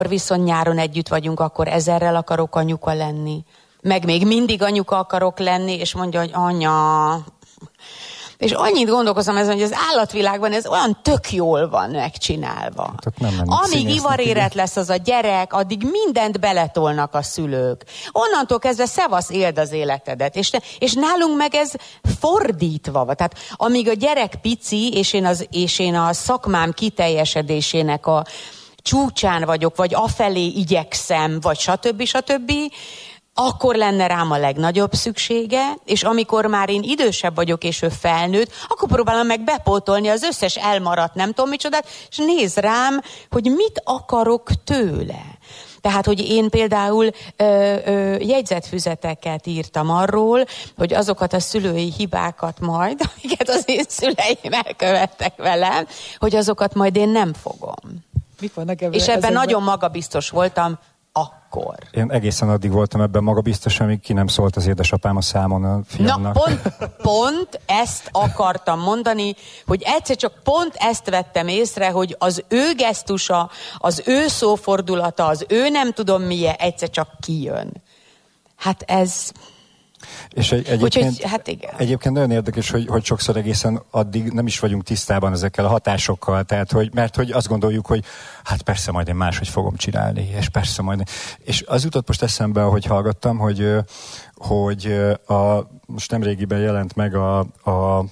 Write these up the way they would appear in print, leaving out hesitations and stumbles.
viszont nyáron együtt vagyunk, akkor 1000-rel akarok anyuka lenni. Meg még mindig anyuka akarok lenni, és mondja, hogy anya. És annyit gondolkozom ezen, hogy az állatvilágban ez olyan tök jól van megcsinálva. Amíg ivarérett lesz az a gyerek, addig mindent beletolnak a szülők. Onnantól kezdve szevasz, éld az életedet. És nálunk meg ez fordítva van. Tehát amíg a gyerek pici, és én a szakmám kiteljesedésének a csúcsán vagyok, vagy afelé igyekszem, vagy stb., akkor lenne rám a legnagyobb szüksége, és amikor már én idősebb vagyok, és ő felnőtt, akkor próbálom meg bepótolni az összes elmaradt nem tudom micsodát, és néz rám, hogy mit akarok tőle. Tehát, hogy én például jegyzetfüzeteket írtam arról, hogy azokat a szülői hibákat majd, amiket az én szüleim elkövettek velem, hogy azokat majd én nem fogom. És ebben nagyon magabiztos voltam akkor. Én egészen addig voltam ebben magabiztos, amíg ki nem szólt az édesapám a számon a fiamnak. Na, pont ezt akartam mondani, hogy egyszer csak pont ezt vettem észre, hogy az ő gesztusa, az ő szófordulata, az ő nem tudom milyen, egyszer csak kijön. Hát ez... És egyébként nagyon érdekes, hogy sokszor egészen addig nem is vagyunk tisztában ezekkel a hatásokkal, tehát, mert hogy azt gondoljuk, hogy hát persze majd én máshogy fogom csinálni, és persze majd... És az jutott most eszembe, ahogy hallgattam, hogy most nemrégiben jelent meg a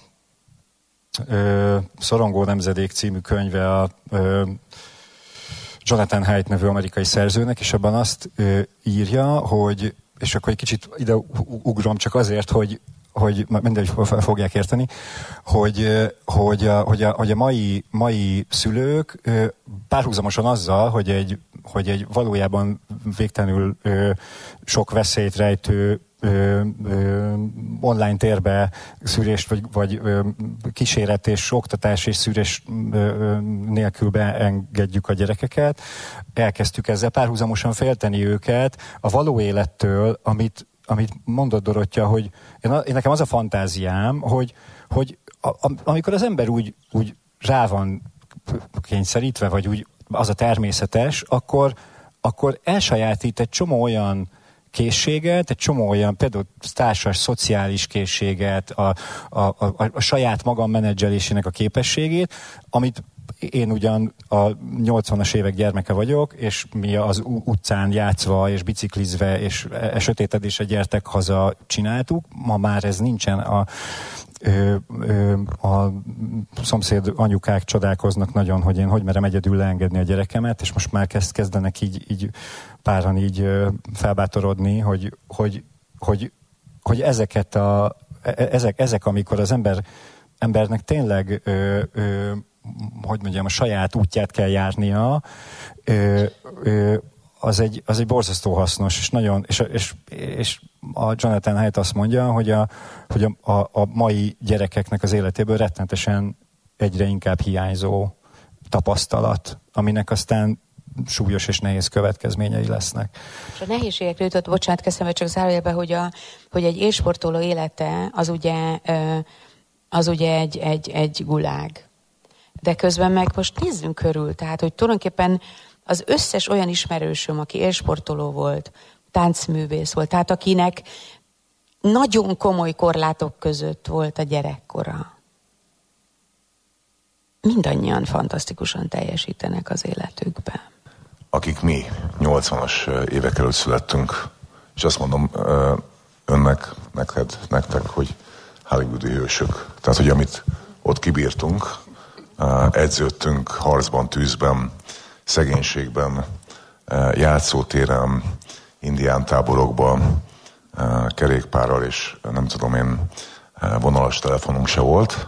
Szorongó nemzedék című könyve a Jonathan Haidt nevű amerikai szerzőnek, és abban azt írja, hogy és akkor egy kicsit ide ugrom csak azért, hogy mindegy fogják érteni, hogy a mai szülők párhuzamosan azzal, hogy egy valójában végtelenül sok veszélyt rejtő online térbe szűrést vagy kíséret és oktatás és szűrés nélkül beengedjük a gyerekeket. Elkezdtük ezzel párhuzamosan félteni őket a való élettől, amit mondott Dorottya, hogy én nekem az a fantáziám, hogy amikor az ember úgy rá van kényszerítve, vagy úgy az a természetes, akkor elsajátít egy csomó olyan készséget, egy csomó olyan például társas, szociális készséget, a saját magam menedzselésének a képességét, amit én ugyan a 80-as évek gyermeke vagyok, és mi az utcán játszva, és biciklizve, és sötétedésre gyertek haza csináltuk. Ma már ez nincsen. A szomszéd anyukák csodálkoznak nagyon, hogy én hogy merem egyedül leengedni a gyerekemet, és most már kezdenek így páran így felbátorodni, hogy ezek, amikor az embernek tényleg hogy mondjam, a saját útját kell járnia, az egy borzasztó hasznos, és nagyon, és a Jonathan Haidt azt mondja, hogy a mai gyerekeknek az életéből rettenetesen egyre inkább hiányzó tapasztalat, aminek aztán súlyos és nehéz következményei lesznek. És a nehézségekre jutott, bocsánat, kezdtem csak zárójelbe, hogy egy élsportoló élete az ugye egy gulág. De közben meg most nézzünk körül, tehát, hogy tulajdonképpen az összes olyan ismerősöm, aki élsportoló volt, táncművész volt, tehát akinek nagyon komoly korlátok között volt a gyerekkora. Mindannyian fantasztikusan teljesítenek az életükben. Akik mi 80-as évek előtt születtünk, és azt mondom önnek, nektek, hogy hollywoodi hősök. Tehát, hogy amit ott kibírtunk, edződtünk harcban, tűzben, szegénységben, játszótéren, indián táborokban, kerékpárral, és nem tudom én, vonalas telefonunk se volt.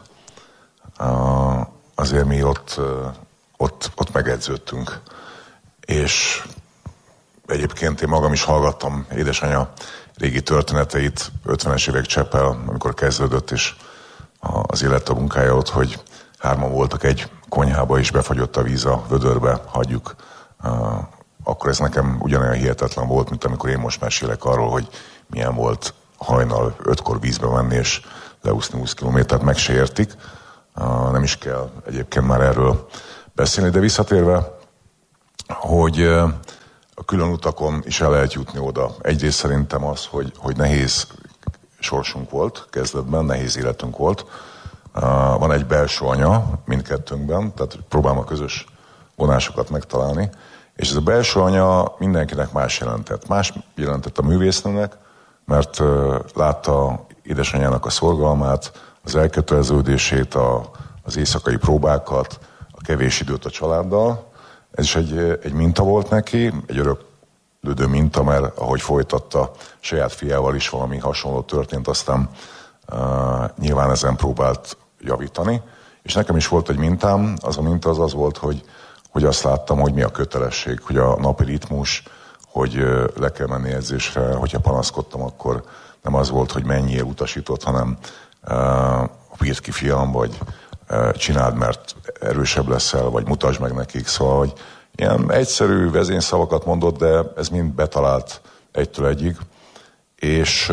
Azért mi ott megedződtünk. És egyébként én magam is hallgattam édesanyja régi történeteit, 50-es évek Csepel, amikor kezdődött, és az élete munkája ott, hogy 3 voltak egy konyhába, és befagyott a víz a vödörbe, hagyjuk. Akkor ez nekem ugyanolyan hihetetlen volt, mint amikor én most mesélek arról, hogy milyen volt hajnal 5-kor vízbe menni, és leúszni 20 kilométert, meg se értik. Nem is kell egyébként már erről beszélni, de visszatérve hogy a külön utakon is el lehet jutni oda. Egyrészt szerintem az, hogy nehéz sorsunk volt kezdetben, nehéz életünk volt. Van egy belső anya mindkettőnkben, tehát próbálom a közös vonásokat megtalálni, és ez a belső anya mindenkinek más jelentett. Más jelentett a művésznőnek, mert látta édesanyjának a szorgalmát, az elköteleződését, az éjszakai próbákat, a kevés időt a családdal. Ez is egy minta volt neki, egy öröklődő minta, mert ahogy folytatta, saját fiával is valami hasonló történt, aztán nyilván ezen próbált javítani. És nekem is volt egy mintám, az a minta az volt, hogy azt láttam, hogy mi a kötelesség, hogy a napi ritmus, hogy le kell menni edzésre, hogyha panaszkodtam, akkor nem az volt, hogy menjél utasított, hanem bírd ki fiam, vagy csináld, mert erősebb leszel, vagy mutasd meg nekik. Szóval, hogy ilyen egyszerű vezényszavakat mondott, de ez mind betalált egytől egyig. És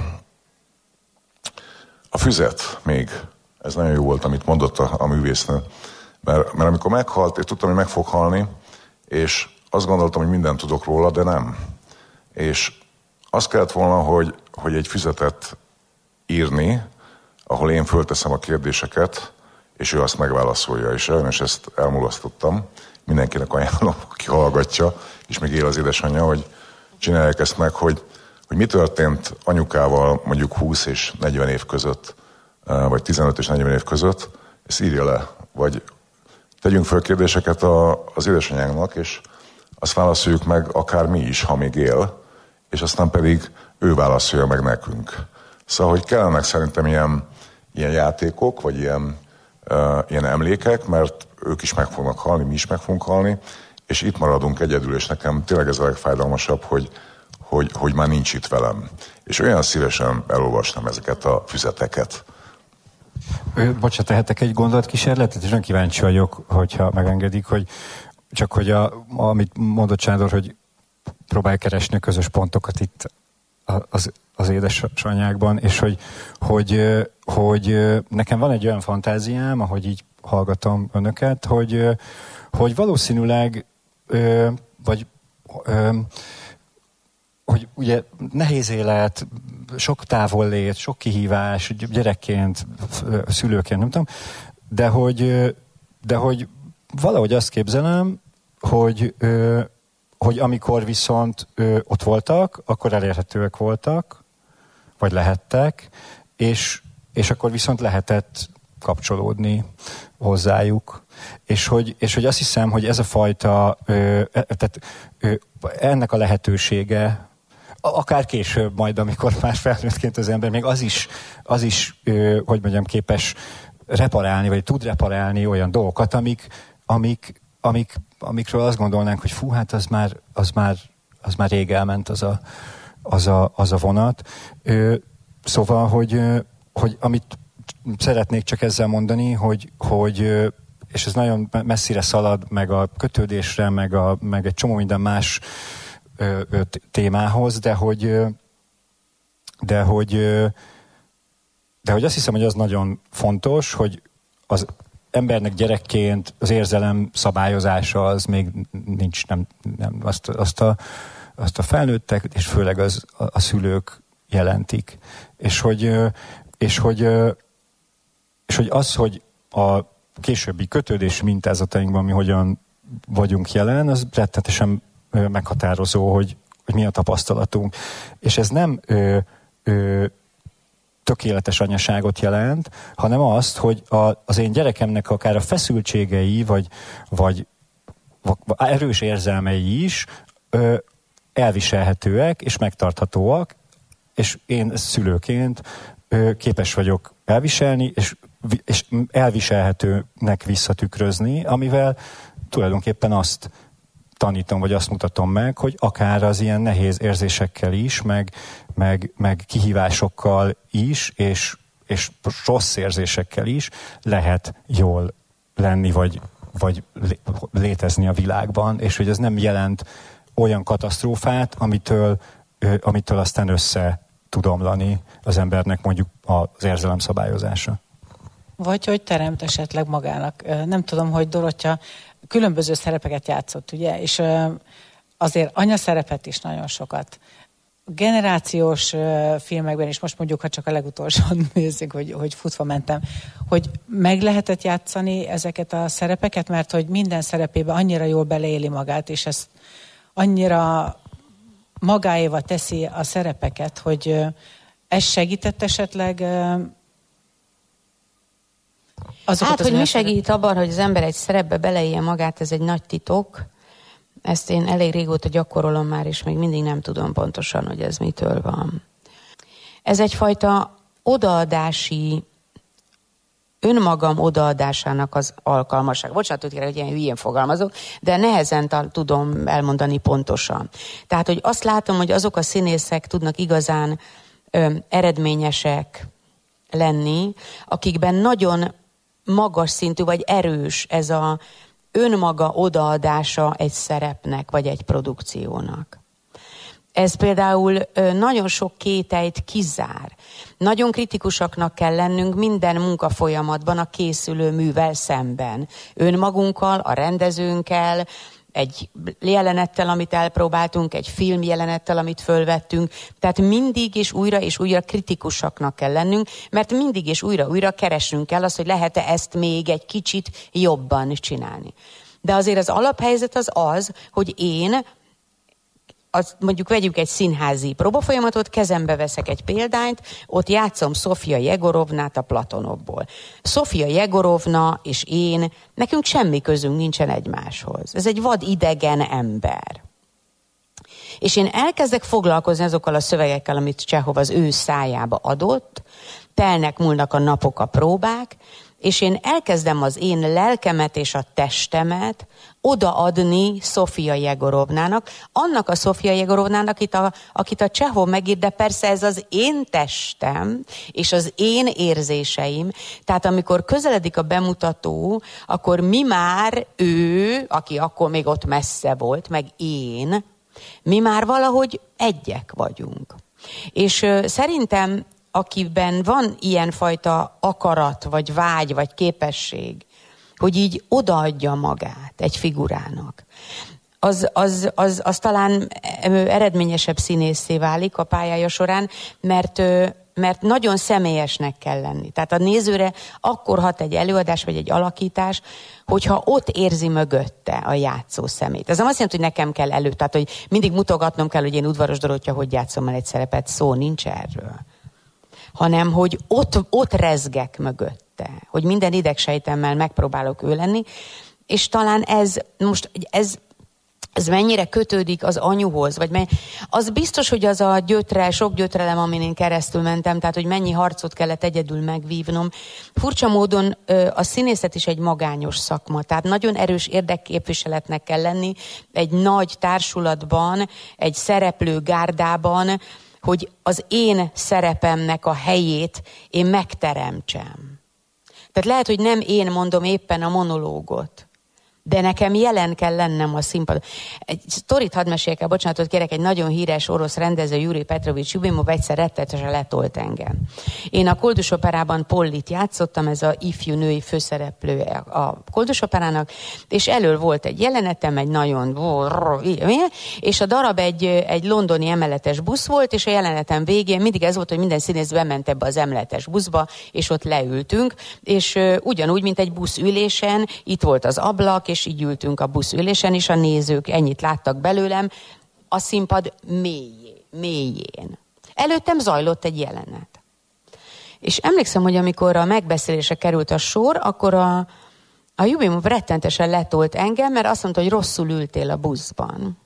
a füzet még, ez nagyon jó volt, amit mondott a művésznő. Mert amikor meghalt, én tudtam, hogy meg fog halni, és azt gondoltam, hogy mindent tudok róla, de nem. És azt kellett volna, hogy egy füzetet írni, ahol én fölteszem a kérdéseket, és ő azt megválaszolja. És sajnos ezt elmulasztottam. Mindenkinek ajánlom, aki hallgatja, és még él az édesanyja, hogy csinálják ezt meg, hogy mi történt anyukával mondjuk 20 és 40 év között, vagy 15 és 40 év között, ezt írja le. Vagy tegyünk föl kérdéseket az édesanyánknak, és azt válaszoljuk meg akár mi is, ha még él, és aztán pedig ő válaszolja meg nekünk. Szóval, hogy kellenek szerintem ilyen játékok, vagy ilyen emlékek, mert ők is meg fognak halni, mi is meg fogunk halni, és itt maradunk egyedül, és nekem tényleg ez a legfájdalmasabb, hogy már nincs itt velem. És olyan szívesen elolvastam ezeket a füzeteket. Bocsánat, tehetek egy gondolatkísérletet, és nagyon kíváncsi vagyok, hogyha megengedik, hogy csak hogy amit mondott Sándor, hogy próbálj keresni a közös pontokat itt az édesanyákban, és hogy nekem van egy olyan fantáziám, ahogy így hallgatom önöket, hogy valószínűleg hogy ugye nehéz élet, sok távollét, sok kihívás, gyerekként, szülőként, nem tudom, de hogy valahogy azt képzelem, hogy amikor viszont ott voltak, akkor elérhetőek voltak, vagy lehettek, és akkor viszont lehetett kapcsolódni hozzájuk. És hogy azt hiszem, hogy ez a fajta, tehát ennek a lehetősége, akár később majd, amikor már felnőttként az ember, még az is hogy mondjam, képes reparálni, vagy tud reparálni olyan dolgokat, amikről azt gondolnánk, hogy fú, hát az már rég elment az a vonat. Szóval, hogy amit szeretnék csak ezzel mondani, hogy és ez nagyon messzire szalad, meg a kötődésre, meg egy csomó minden más témához, de hogy azt hiszem, hogy az nagyon fontos, hogy az embernek gyerekként az érzelem szabályozása az még nincs, nem azt a felnőttek, és főleg a szülők jelentik. És hogy az, hogy a későbbi kötődés mintázatainkban mi hogyan vagyunk jelen, az rettenetesen meghatározó, hogy mi a tapasztalatunk. És ez nem tökéletes anyaságot jelent, hanem azt, hogy az én gyerekemnek akár a feszültségei, vagy erős érzelmei is elviselhetőek és megtarthatóak, és én szülőként képes vagyok elviselni, és elviselhetőnek visszatükrözni, amivel tulajdonképpen azt tanítom, vagy azt mutatom meg, hogy akár az ilyen nehéz érzésekkel is, meg kihívásokkal is, és rossz érzésekkel is lehet jól lenni, vagy létezni a világban, és hogy ez nem jelent olyan katasztrófát, amitől aztán össze tud omlani az embernek mondjuk az érzelem szabályozása. Vagy hogy teremt esetleg magának. Nem tudom, hogy Dorottya különböző szerepeket játszott, ugye, és azért anyaszerepet is nagyon sokat. Generációs filmekben is, most mondjuk, ha csak a legutolsón nézzük, hogy futva mentem, hogy meg lehetett játszani ezeket a szerepeket, mert hogy minden szerepében annyira jól beleéli magát, és ezt annyira magáéva teszi a szerepeket, hogy ez segített esetleg azokat. Hát, hogy mi segít abban, hogy az ember egy szerepbe beleélje magát, ez egy nagy titok. Ezt én elég régóta gyakorolom már, és még mindig nem tudom pontosan, hogy ez mitől van. Ez egyfajta odaadási, önmagam odaadásának az alkalmasság. Bocsánat, hogy ilyen hülyén fogalmazok, de nehezen tudom elmondani pontosan. Tehát, hogy azt látom, hogy azok a színészek tudnak igazán eredményesek lenni, akikben nagyon magas szintű vagy erős ez a önmaga odaadása egy szerepnek, vagy egy produkciónak. Ez például nagyon sok kételyt kizár. Nagyon kritikusaknak kell lennünk minden munkafolyamatban a készülő művel szemben. Önmagunkkal, a rendezőnkkel, egy jelenettel, amit elpróbáltunk, egy film jelenettel, amit fölvettünk. Tehát mindig és újra kritikusaknak kell lennünk, mert mindig és újra keresnünk kell azt, hogy lehet-e ezt még egy kicsit jobban csinálni. De azért az alaphelyzet az, hogy én, mondjuk vegyük egy színházi próbafolyamatot, kezembe veszek egy példányt, ott játszom Szofia Jegorovnát a Platonovból. Szofia Jegorovna és én, nekünk semmi közünk nincsen egymáshoz. Ez egy vad idegen ember. És én elkezdek foglalkozni azokkal a szövegekkel, amit Csehov az ő szájába adott, múlnak a napok, a próbák, és én elkezdem az én lelkemet és a testemet odaadni Szofia Jegorovnának, annak a Szofia Jegorovnának, akit a Csehov megírt, de persze ez az én testem, és az én érzéseim. Tehát amikor közeledik a bemutató, akkor mi már ő, aki akkor még ott messze volt, meg én, mi már valahogy egyek vagyunk. És szerintem akiben van ilyenfajta akarat, vagy vágy, vagy képesség, hogy így odaadja magát egy figurának, az talán eredményesebb színészé válik a pályája során, mert nagyon személyesnek kell lenni. Tehát a nézőre akkor hat egy előadás, vagy egy alakítás, hogyha ott érzi mögötte a játszó szemét. Ez nem azt jelenti, hogy nekem kell tehát hogy mindig mutogatnom kell, hogy én Udvaros Dorottya, hogy játszom el egy szerepet, szó nincs erről. Hanem, hogy ott rezgek mögötte, hogy minden idegsejtemmel megpróbálok ő lenni, és talán ez mennyire kötődik az anyuhoz, vagy az biztos, hogy az a sok gyötrelem, amin én keresztül mentem, tehát, hogy mennyi harcot kellett egyedül megvívnom. Furcsa módon a színészet is egy magányos szakma, tehát nagyon erős érdekképviseletnek kell lenni egy nagy társulatban, egy szereplő gárdában, hogy az én szerepemnek a helyét én megteremtsem. Tehát lehet, hogy nem én mondom éppen a monológot, de nekem jelen kell lennem a színpadon. Egy sztorit hadd meséljek el, bocsánatot kérek, egy nagyon híres orosz rendező, Jurij Petrovics Ljubimov egyszer rettetesen letolt engem. Én a Koldus Operában Pollit játszottam, ez a ifjú női főszereplő a Koldus Operának, és elől volt egy jelenetem, egy nagyon... és a darab egy londoni emeletes busz volt, és a jelenetem végén mindig ez volt, hogy minden színész bement ebbe az emeletes buszba, és ott leültünk, és ugyanúgy, mint egy buszülésen, itt volt az ablak, és így ültünk a buszülésen, és a nézők ennyit láttak belőlem a színpad mélyén. Előttem zajlott egy jelenet. És emlékszem, hogy amikor a megbeszélésre került a sor, akkor a Ljubimov rettentesen letolt engem, mert azt mondta, hogy rosszul ültél a buszban.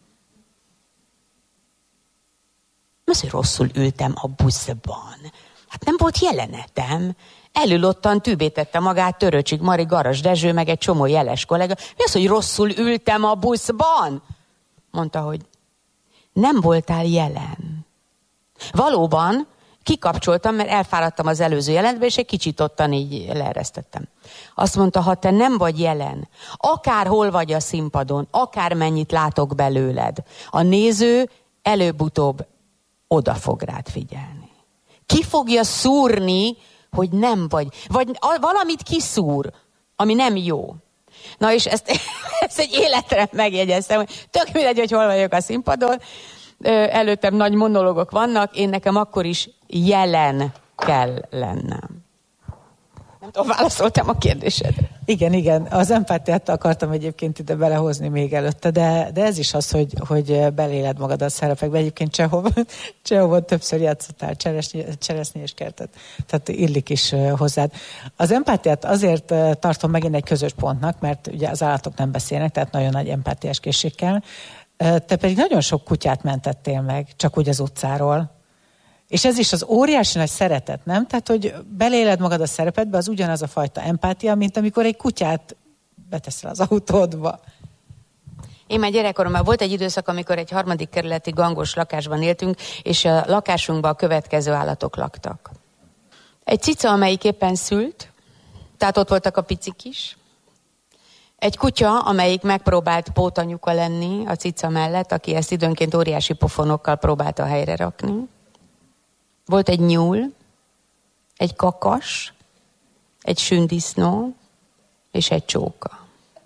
Az, hogy rosszul ültem a buszban. Hát nem volt jelenetem. Elülottan tűbétette magát Töröcsik Mari, Garas Dezső, meg egy csomó jeles kollega. Mi az, hogy rosszul ültem a buszban? Mondta, hogy nem voltál jelen. Valóban kikapcsoltam, mert elfáradtam az előző jelentbe, és egy kicsit ottan így leeresztettem. Azt mondta, ha te nem vagy jelen, akárhol vagy a színpadon, akármennyit látok belőled, a néző előbb-utóbb oda fog rád figyelni. Ki fogja szúrni, hogy nem vagy valamit kiszúr, ami nem jó. Na és ezt egy életre megjegyeztem, hogy tök mindegy, hogy hol vagyok a színpadon, előttem nagy monológok vannak, én nekem akkor is jelen kell lennem. Nem tudom, válaszoltam a kérdésedre. Igen, az empátiát akartam egyébként ide belehozni még előtte, de ez is az, hogy beléled magad a szerepekbe. Egyébként Csehovon többször játszottál Cseresznyi és Kertet, tehát illik is hozzád. Az empátiát azért tartom megint egy közös pontnak, mert ugye az állatok nem beszélnek, tehát nagyon nagy empátiás készség kell. Te pedig nagyon sok kutyát mentettél meg, csak úgy az utcáról. És ez is az óriási nagy szeretet, nem? Tehát, hogy beléled magad a szerepedbe, az ugyanaz a fajta empátia, mint amikor egy kutyát beteszel az autódba. Én már gyerekkoromban volt egy időszak, amikor egy 3. kerületi gangos lakásban éltünk, és a lakásunkban a következő állatok laktak. Egy cica, amelyik éppen szült, tehát ott voltak a picik is. Egy kutya, amelyik megpróbált pótanyuka lenni a cica mellett, aki ezt időnként óriási pofonokkal próbálta helyre rakni. Volt egy nyúl, egy kakas, egy sündisznó és egy csóka.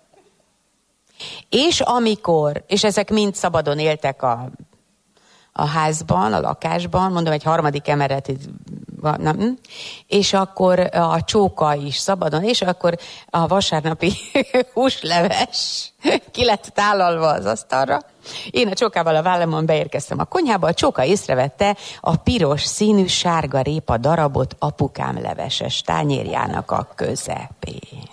És ezek mind szabadon éltek a házban, a lakásban, mondom, egy 3. emeleti, és akkor a csóka is szabadon, és akkor a vasárnapi húsleves ki lett tálalva az asztalra. Én a csókával a vállamon beérkeztem a konyhába, a csóka észrevette a piros színű sárga répa darabot apukám leveses tányérjának a közepén.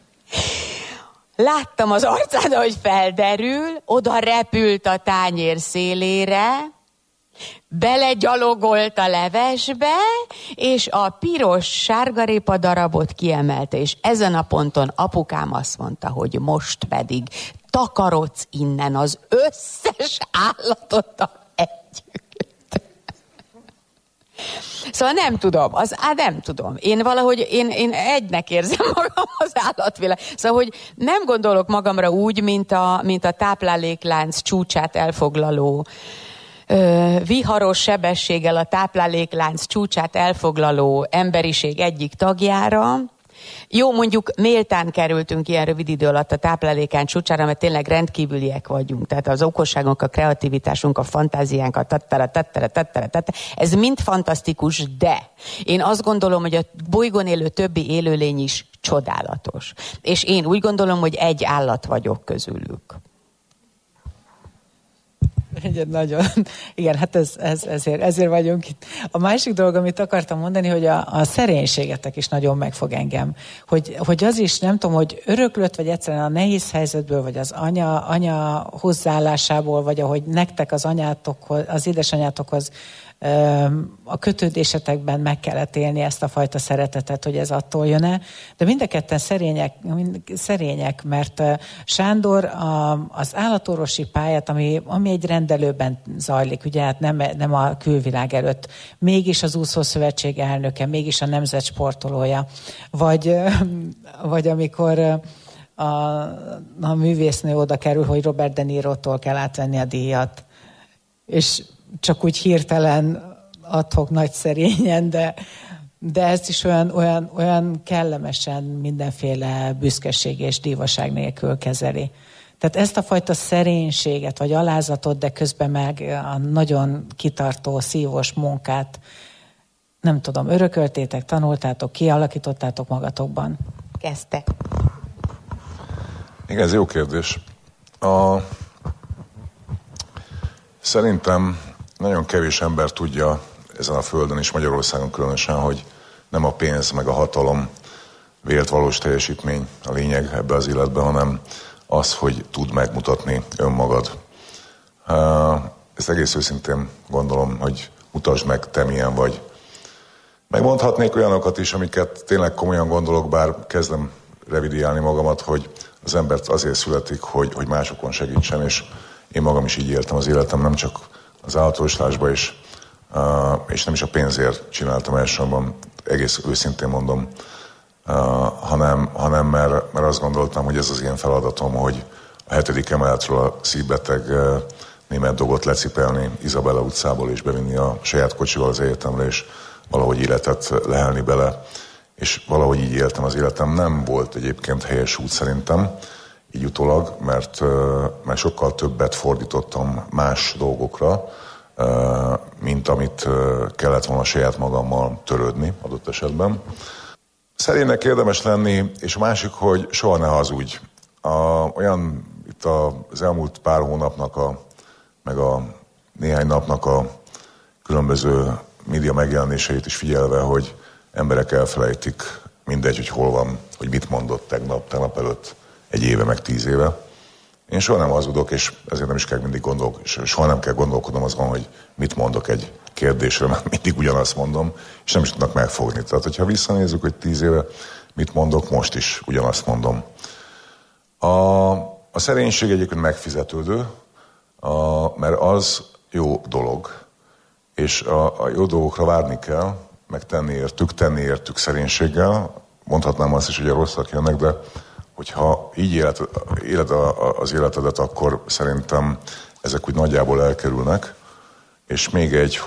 Láttam az arcán, hogy felderül, oda repült a tányér szélére, belegyalogolt a levesbe, és a piros sárgarépa darabot kiemelte, és ezen a ponton apukám azt mondta, hogy most pedig takarodsz innen az összes állatottal együtt. Szóval nem tudom. Én egynek érzem magam az állatvilág. Szóval, hogy nem gondolok magamra úgy, mint a tápláléklánc csúcsát elfoglaló, viharos sebességgel a tápláléklánc csúcsát elfoglaló emberiség egyik tagjára. Jó, mondjuk méltán kerültünk ilyen rövid idő alatt a tápláléklánc csúcsára, mert tényleg rendkívüliek vagyunk. Tehát az okosságunk, a kreativitásunk, a fantáziánk, ez mind fantasztikus, de én azt gondolom, hogy a bolygón élő többi élőlény is csodálatos. És én úgy gondolom, hogy egy állat vagyok közülük. Nagyon. Igen, hát ezért vagyunk itt. A másik dolog, amit akartam mondani, hogy a szerénységetek is nagyon megfog engem. Hogy az is, nem tudom, hogy öröklött, vagy egyszerűen a nehéz helyzetből, vagy az anya hozzáállásából, vagy ahogy nektek az édesanyátokhoz a kötődésetekben meg kellett élni ezt a fajta szeretetet, hogy ez attól jön-e. De mind a ketten szerények, mert Sándor az állatorvosi pályát, ami egy rendelőben zajlik, ugye hát nem a külvilág előtt, mégis az úszószövetség elnöke, mégis a nemzet sportolója, vagy amikor a művésznő oda kerül, hogy Robert De Niro-tól kell átvenni a díjat, és csak úgy hirtelen adhok nagy szerényen, de ezt is olyan kellemesen mindenféle büszkeség és dívaság nélkül kezeli. Tehát ezt a fajta szerénységet, vagy alázatot, de közben meg a nagyon kitartó, szívós munkát, nem tudom, örököltétek, tanultátok, kialakítottátok magatokban? Kezdte. Igen, ez jó kérdés. Szerintem nagyon kevés ember tudja ezen a földön és Magyarországon különösen, hogy nem a pénz meg a hatalom vélt valós teljesítmény a lényeg ebbe az életben, hanem az, hogy tud megmutatni önmagad. Ezt egész őszintén gondolom, hogy mutasd meg, te milyen vagy. Megmondhatnék olyanokat is, amiket tényleg komolyan gondolok, bár kezdem revidiálni magamat, hogy az embert azért születik, hogy másokon segítsen, és én magam is így éltem az életem, nem csak az állatorvoslásban is, és nem is a pénzért csináltam elsősorban, egész őszintén mondom, hanem mert azt gondoltam, hogy ez az én feladatom, hogy a 7. emeletről a szívbeteg német dogot lecipelni Izabella utcából, és bevinni a saját kocsival az egyetemre, és valahogy életet lehelni bele. és valahogy így éltem az életem. Nem volt egyébként helyes út szerintem, így utólag, mert sokkal többet fordítottam más dolgokra, mint amit kellett volna saját magammal törődni adott esetben. Szerénynek érdemes lenni, és a másik, hogy soha ne hazudj. Olyan itt az elmúlt pár hónapnak, meg a néhány napnak a különböző média megjelenéseit is figyelve, hogy emberek elfelejtik, mindegy, hogy hol van, hogy mit mondott tegnap előtt, egy éve, meg 10 éve. Én soha nem hazudok, és ezért nem is kell mindig soha nem kell gondolkodnom azon, hogy mit mondok egy kérdésre, mert mindig ugyanazt mondom, és nem is tudnak megfogni. Tehát, hogyha visszanézzük, hogy 10 éve mit mondok, most is ugyanazt mondom. A szerénység egyébként megfizetődő, mert az jó dolog, és a jó dolgokra várni kell, meg tenni értük szerénységgel. Mondhatnám azt is, hogy a rosszak jönnek, de hogyha így éled az életedet, akkor szerintem ezek úgy nagyjából elkerülnek. És még egy,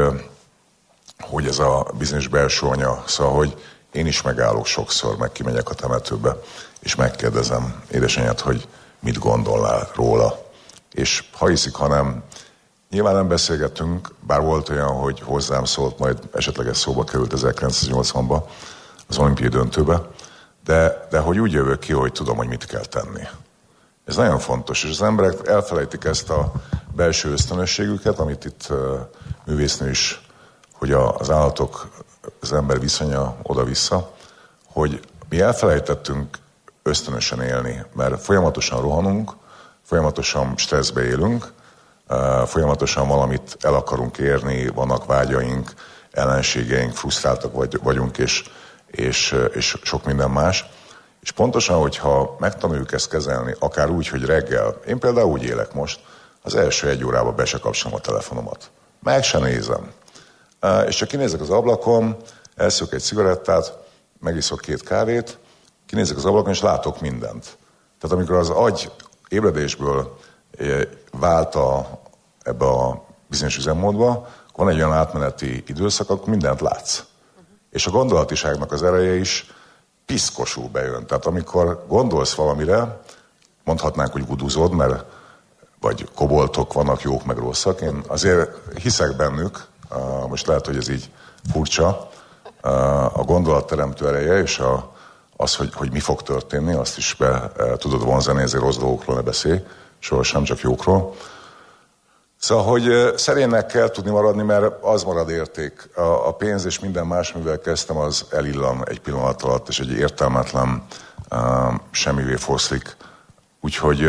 hogy ez a bizonyos belső anya, szóval, hogy én is megállok sokszor, meg kimegyek a temetőbe, és megkérdezem édesanyját, hogy mit gondolnál róla. És ha hiszik, ha nem, nyilván nem beszélgetünk, bár volt olyan, hogy hozzám szólt, majd esetleg ez szóba került 1980-ban az olimpiai döntőbe, de hogy úgy jövök ki, hogy tudom, hogy mit kell tenni. Ez nagyon fontos, és az emberek elfelejtik ezt a belső ösztönösségüket, amit itt művésznő is, hogy az állatok, az ember viszonya oda-vissza, hogy mi elfelejtettünk ösztönösen élni, mert folyamatosan rohanunk, folyamatosan stresszbe élünk, folyamatosan valamit el akarunk érni, vannak vágyaink, ellenségeink, frusztráltak vagyunk, és sok minden más. És pontosan, hogyha megtanuljuk ezt kezelni, akár úgy, hogy reggel, én például úgy élek most, az első 1 órában be se kapcsolom a telefonomat. Meg se nézem. És csak kinézek az ablakon, elszívok egy cigarettát, megiszok 2 kávét, kinézek az ablakon, és látok mindent. Tehát amikor az agy ébredésből vált ebbe a bizonyos üzemmódba, van egy olyan átmeneti időszak, akkor mindent látsz. És a gondolatiságnak az ereje is piszkosul bejön. Tehát amikor gondolsz valamire, mondhatnánk, hogy vuduzod, vagy koboltok vannak jók meg rosszak. Én azért hiszek bennük, most lehet, hogy ez így furcsa, a gondolatteremtő ereje, és az, hogy mi fog történni, azt is be tudod vonzani, ezért rossz dolgokról ne beszélj, sohasem, csak jókról. Szóval, hogy szerénynek kell tudni maradni, mert az marad érték. A pénz és minden más, mivel kezdtem, az elillan egy pillanat alatt, és egy értelmetlen semmivé foszlik. Úgyhogy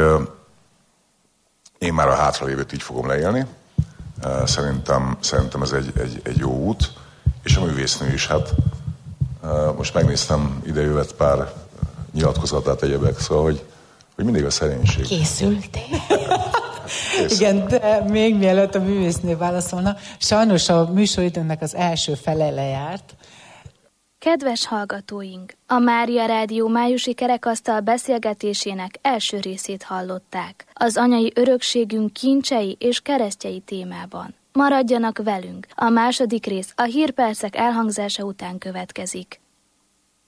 én már a hátralévőt így fogom leélni. Szerintem ez egy jó út, és a művésznő is. Hát most megnéztem idejövet pár nyilatkozatát, egyebek, szóval, hogy mindig a szerénység. Készültél? Igen, de még mielőtt a művésznő válaszolna, sajnos a műsoridőnknek az első fele lejárt. Kedves hallgatóink! A Mária Rádió májusi kerekasztal beszélgetésének első részét hallották. Az anyai örökségünk kincsei és keresztjei témában. Maradjanak velünk! A második rész a hírpercek elhangzása után következik.